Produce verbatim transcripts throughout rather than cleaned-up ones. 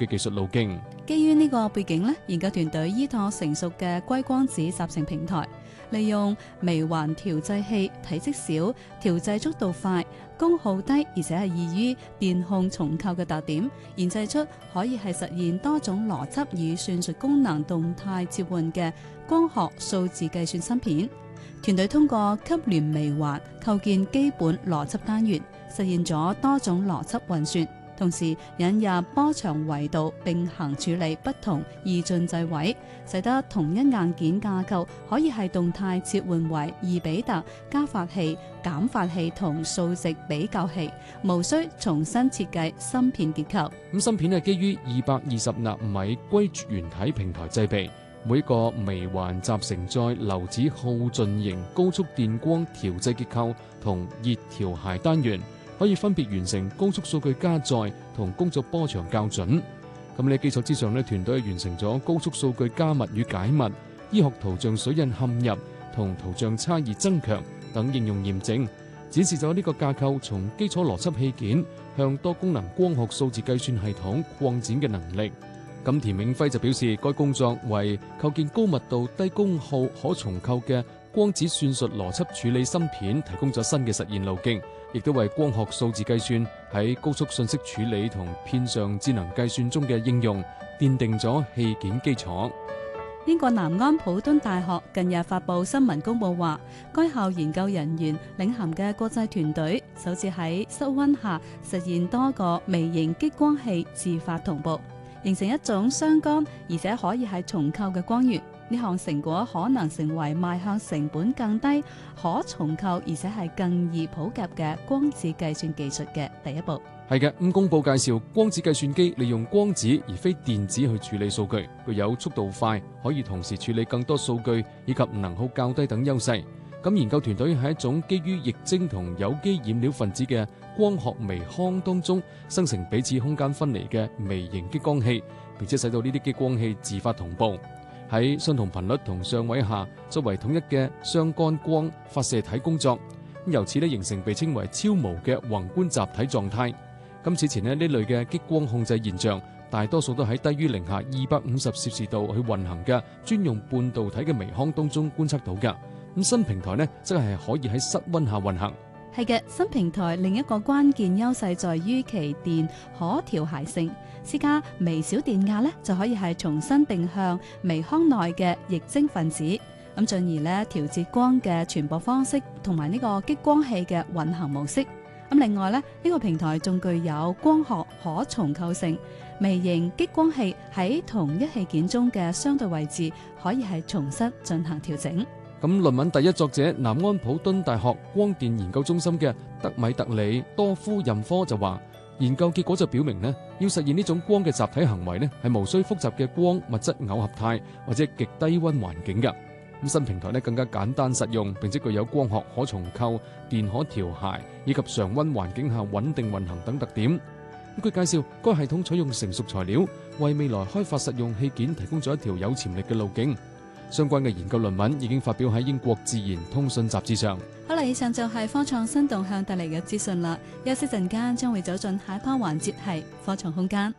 嘅技術路徑。 基於呢個背景呢，研究團隊依託成熟嘅硅光子集成平台，利用微環調製器，體積小、調製速度快、功耗低，而且係易於電控重構嘅特點，研製出可以係實現多種邏輯與算術功能動態切換嘅光學數字計算芯片。團隊通過級聯微環構建基本邏輯單元，實現咗多種邏輯運算，同時引入波長維度並行處理不同二進制位，使得同一硬件架構可以係動態切換為二比特加法器、減法器同數值比較器，無需重新設計芯片結構。 咁芯片係基於二百二十納米硅原體平台製備。每一個微環集成在流子耗盡型高速電光調製結構同熱調諧單元，可以分別完成高速數據加載同工作波長校準。咁呢基礎之上呢，團隊完成咗高速數據加密與解密、醫學圖像水印嵌入同圖像差異增強等應用驗證，展示咗呢個架構從基礎邏輯器件向多功能光學數字計算系統擴展嘅能力。咁田永輝就表示，該工作為構建高密度、低功耗、可重構嘅光子算術邏輯處理芯片提供咗新嘅實現路徑，亦都為光學數字計算喺高速信息處理同片上智能計算中嘅應用奠定咗器件基礎。 英國南安普敦大學近日發布新聞公佈話，該校研究人員領銜嘅國際團隊首次喺室溫下實現多個微型激光器自發同步，形成一種相干而且可以係重構嘅光源。呢項成果可能成為邁向成本更低、可重構而且係更易普及嘅光子計算技術嘅第一步。 係嘅，咁公佈介紹光子計算機利用光子而非電子去處理數據，具有速度快，可以同時處理更多數據以及能耗較低等優勢。咁研究團隊喺一種基於液晶同有機染料分子嘅光學微腔當中生成彼此空間分離嘅微型激光器，並且使到呢啲激光器自發同步喺相同頻率同相位下作為統一嘅相干光發射體工作，由此咧形成被稱為超無嘅宏觀集體狀態。咁此前咧呢類嘅激光控制現象，大多數都喺低於零下二百五十攝氏度去運行嘅專用半導體嘅微腔當中觀測到㗎。咁新平台呢，則係可以喺室溫下運行。 係嘅，新平台另一個關鍵優勢在於其電可調諧性，施加微小電壓呢，就可以係重新定向微腔內嘅液晶分子，咁進而呢調節光嘅傳播方式同埋呢個激光器嘅運行模式。咁另外呢，呢個平台仲具有光學可重構性，微型激光器喺同一器件中嘅相對位置可以係重新進行調整。 咁論文第一作者南安普敦大學光電研究中心嘅德米特里多夫任科就話，研究結果就表明呢，要實現呢種光嘅集體行為呢，係無需複雜嘅光物質耦合態或者極低溫環境嘅。咁新平台呢更加簡單實用，並且具有光學可重構、電可調諧以及常溫環境下穩定運行等特點。咁佢介紹，該系統採用成熟材料，為未來開發實用器件提供咗一條有潛力嘅路徑。相關嘅研究論文已經發表喺英國《自然通訊》雜誌上。 好啦，以上就係科創新動向帶嚟嘅資訊啦。休息陣間將會走進下一 part 環節，係科創空間。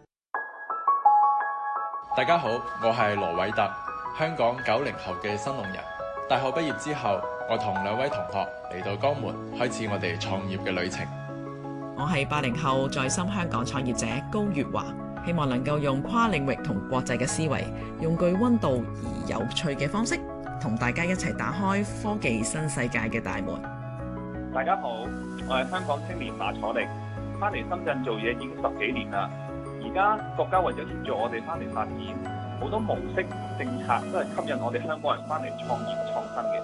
大家好，我係羅偉特，香港九零後嘅新農人。大學畢業之後，我同兩位同學嚟到江門，開始我哋創業嘅旅程。 我係八零後在深香港創業者高月華。希望能夠用跨領域同國際嘅思維，用具溫度而有趣嘅方式，同大家一齊打開科技新世界嘅大門。 大家好，我係香港青年馬楚力，翻嚟深圳做嘢已經十幾年啦。而家國家為咗協助我哋翻嚟發展，好多模式政策都係吸引我哋香港人翻嚟創業創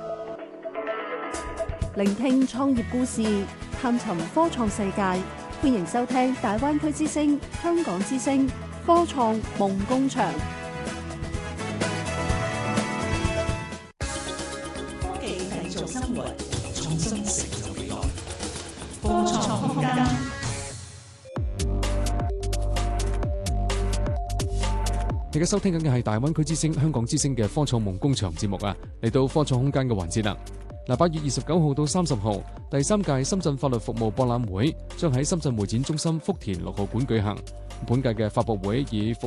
新嘅。 聆聽創業故事，探尋科創世界。歡迎收聽大灣區之聲、香港之聲、科創夢工場。 科技製造生活，創新成就未來。科創空間。 而家收聽緊嘅係大灣區之聲、香港之聲嘅科創夢工場節目啊！嚟到科創空間嘅環節啦。嗱，八月二十九號到三十號，第三屆深圳法律服務博覽會將喺深圳會展中心福田六號館舉行。本屆嘅發佈會以服